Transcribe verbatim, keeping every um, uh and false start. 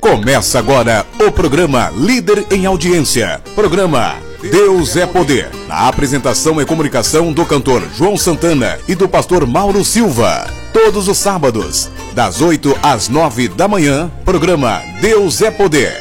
Começa agora o programa Líder em Audiência. Programa Deus é Poder. Na apresentação e comunicação do cantor João Santana e do pastor Mauro Silva. Todos os sábados, das oito às nove da manhã, programa Deus é Poder.